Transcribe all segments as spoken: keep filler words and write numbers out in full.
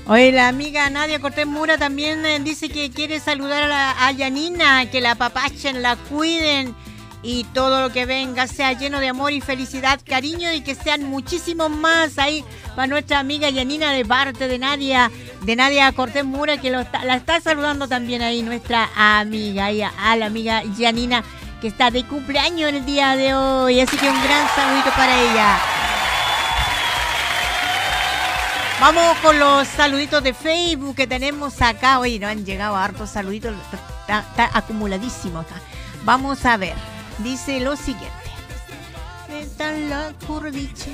Oye, la amiga Nadia Cortés Mura también eh, dice que quiere saludar a, la, a Yanina, que la apapachen, la cuiden y todo lo que venga sea lleno de amor y felicidad, cariño y que sean muchísimos más ahí para nuestra amiga Yanina de parte de Nadia, de Nadia Cortés Mura, que lo está, la está saludando también ahí nuestra amiga, y a, a la amiga Yanina, que está de cumpleaños en el día de hoy, así que un gran saludito para ella. Vamos con los saluditos de Facebook que tenemos acá. Oye, nos han llegado hartos saluditos, está, está acumuladísimo acá. Vamos a ver, dice lo siguiente. Está la curvichera.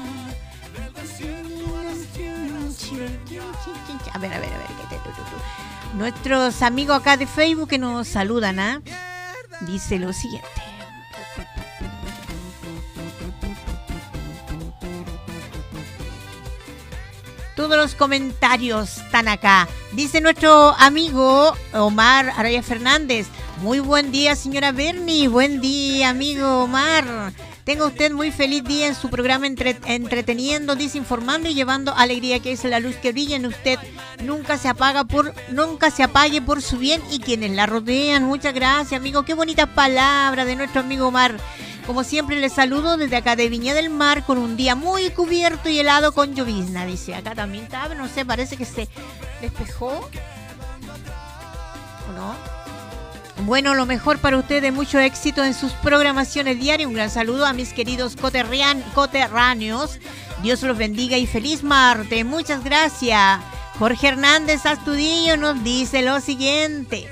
A ver, a ver, a ver. Nuestros amigos acá de Facebook que nos saludan, ¿ah? ¿eh? Dice lo siguiente. Todos los comentarios están acá. Dice nuestro amigo Omar Araya Fernández. Muy buen día, señora Bernie. Buen día, amigo Omar. Tenga usted muy feliz día en su programa entre, entreteniendo, desinformando y llevando alegría, que es la luz que brilla en usted. Nunca se apaga por, nunca se apague por su bien y quienes la rodean. Muchas gracias, amigo. Qué bonitas palabras de nuestro amigo Omar. Como siempre les saludo desde acá de Viña del Mar con un día muy cubierto y helado con llovizna. Dice, acá también está, no sé, parece que se despejó. ¿O no? Bueno, lo mejor para ustedes, mucho éxito en sus programaciones diarias. Un gran saludo a mis queridos coterrian, coterráneos. Dios los bendiga y feliz martes. Muchas gracias. Jorge Hernández Astudillo nos dice lo siguiente.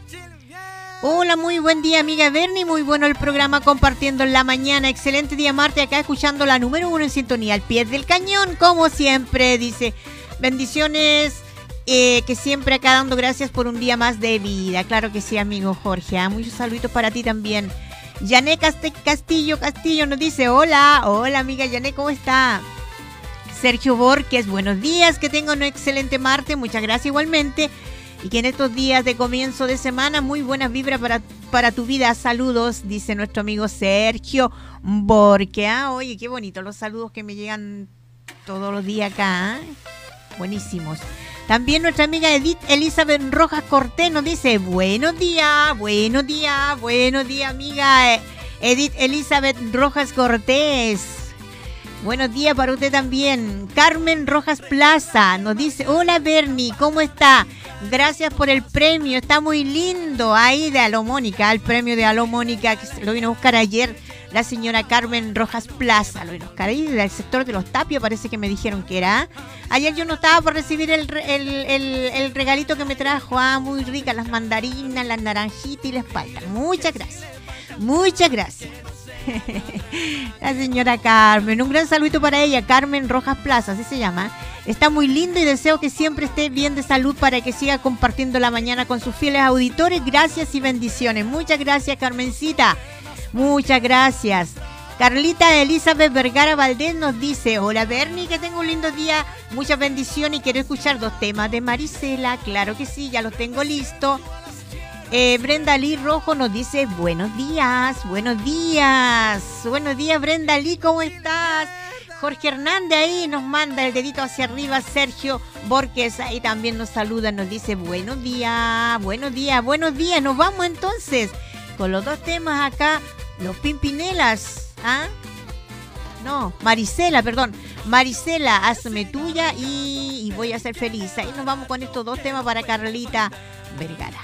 Hola, muy buen día, amiga Bernie. Muy bueno el programa compartiendo en la mañana. Excelente día martes acá escuchando la número uno en sintonía al pie del cañón, como siempre. Dice, bendiciones. Eh, que siempre acá dando gracias por un día más de vida. Claro que sí, amigo Jorge. ¿eh? Muchos saluditos para ti también. Yané Castillo Castillo nos dice, hola, hola amiga Yané, ¿cómo está? Sergio Borges, buenos días, que tenga un excelente martes, muchas gracias igualmente. Y que en estos días de comienzo de semana, muy buenas vibras para, para tu vida. Saludos, dice nuestro amigo Sergio Borges. ¿eh? Oye, qué bonito los saludos que me llegan todos los días acá. ¿eh? Buenísimos. También nuestra amiga Edith Elizabeth Rojas Cortés nos dice, buenos días, buenos días, buenos días, amiga Edith Elizabeth Rojas Cortés. Buenos días para usted también. Carmen Rojas Plaza nos dice, hola Bernie, ¿cómo está? Gracias por el premio, está muy lindo ahí de Alomónica, el premio de Alomónica que lo vino a buscar ayer la señora Carmen Rojas Plaza, lo vino a buscar ahí del sector de los Tapios, parece que me dijeron que era. Ayer yo no estaba por recibir el, el, el, el regalito que me trajo, ah, muy rica, las mandarinas, las naranjitas y las paltas. Muchas gracias, muchas gracias. La señora Carmen, un gran saludito para ella, Carmen Rojas Plaza, así se llama. Está muy lindo y deseo que siempre esté bien de salud para que siga compartiendo la mañana con sus fieles auditores. Gracias y bendiciones. Muchas gracias, Carmencita. Muchas gracias. Carlita Elizabeth Vergara Valdés nos dice, hola Bernie, que tenga un lindo día, muchas bendiciones y quiero escuchar dos temas de Marisela. Claro que sí, ya los tengo listos. Eh, Brenda Lee Rojo nos dice, buenos días, buenos días, buenos días Brenda Lee, ¿cómo estás? Jorge Hernández ahí nos manda el dedito hacia arriba, Sergio Borges ahí también nos saluda, nos dice, buenos días, buenos días, buenos días, nos vamos entonces con los dos temas acá, los Pimpinelas, ¿ah? No, Marisela, perdón, Marisela, hazme tuya y, y voy a ser feliz. Ahí nos vamos con estos dos temas para Carlita Vergara.